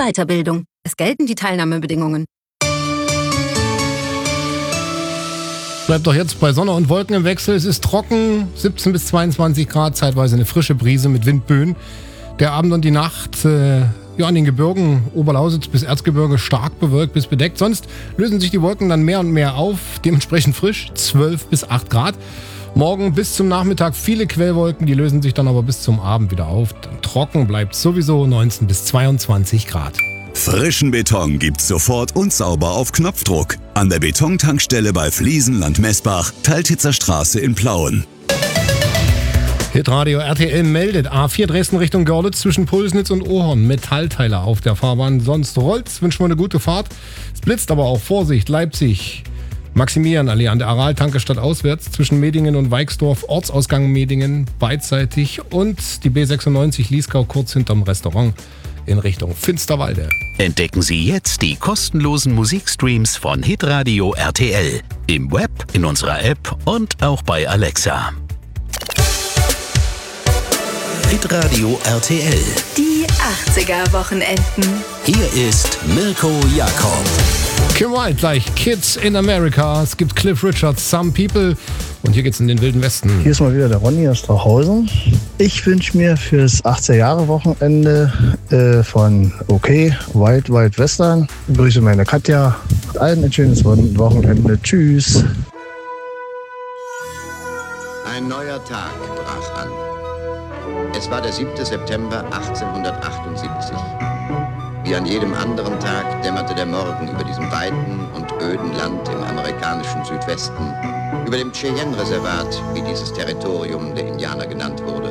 Weiterbildung. Es gelten die Teilnahmebedingungen. Bleibt doch jetzt bei Sonne und Wolken im Wechsel. Es ist trocken, 17 bis 22 Grad, zeitweise eine frische Brise mit Windböen. Der Abend und die Nacht an den Gebirgen, Oberlausitz bis Erzgebirge, stark bewölkt bis bedeckt. Sonst lösen sich die Wolken dann mehr und mehr auf, dementsprechend frisch, 12 bis 8 Grad. Morgen bis zum Nachmittag viele Quellwolken, die lösen sich dann aber bis zum Abend wieder auf. Dann trocken bleibt sowieso 19 bis 22 Grad. Frischen Beton gibt's sofort und sauber auf Knopfdruck. An der Betontankstelle bei Fliesenland Messbach, Teiltitzer Straße in Plauen. Hitradio RTL meldet A4 Dresden Richtung Görlitz zwischen Pulsnitz und Ohorn. Metallteile auf der Fahrbahn, sonst rollt's. Wünschen wir eine gute Fahrt. Es blitzt aber auch, Vorsicht, Leipzig. Maximilianallee an der Araltanke statt auswärts zwischen Medingen und Weixdorf, Ortsausgang Medingen beidseitig und die B96 Lieskau kurz hinterm Restaurant in Richtung Finsterwalde. Entdecken Sie jetzt die kostenlosen Musikstreams von Hitradio RTL. Im Web, in unserer App und auch bei Alexa. Hitradio RTL. Die 80er-Wochenenden. Hier ist Mirko Jakob. Kim Wilde gleich, Kids in America. Es gibt Cliff Richards, Some People. Und hier geht's in den Wilden Westen. Hier ist mal wieder der Ronny aus Strauchhausen. Ich wünsche mir fürs 80er-Jahre-Wochenende von Wild Wild Western. Ich grüße meine Katja. Allen ein schönes Wochenende. Tschüss. Ein neuer Tag brach an. Es war der 7. September 1878. Wie an jedem anderen Tag dämmerte der Morgen über diesem weiten und öden Land im amerikanischen Südwesten, über dem Cheyenne-Reservat, wie dieses Territorium der Indianer genannt wurde.